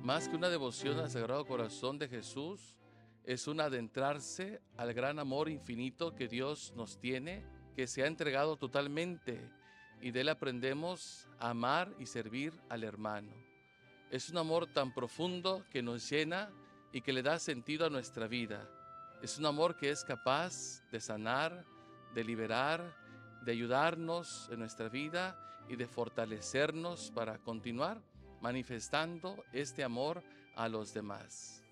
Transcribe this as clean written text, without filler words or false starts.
Más que una devoción al Sagrado Corazón de Jesús, es un adentrarse al gran amor infinito que Dios nos tiene, que se ha entregado totalmente, y de él aprendemos a amar y servir al hermano. Es un amor tan profundo que nos llena y que le da sentido a nuestra vida. Es un amor que es capaz de sanar, de liberar, de ayudarnos en nuestra vida y de fortalecernos para continuar manifestando este amor a los demás.